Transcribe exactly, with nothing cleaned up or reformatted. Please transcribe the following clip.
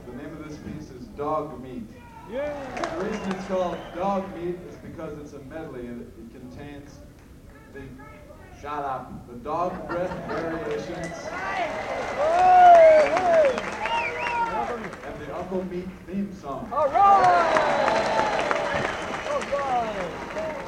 The name of this piece is Dog Meat. Yeah. The reason it's called Dog Meat is because it's a medley and it, it contains the shut up, the dog breath variations and the Uncle Meat theme song. All right! All right!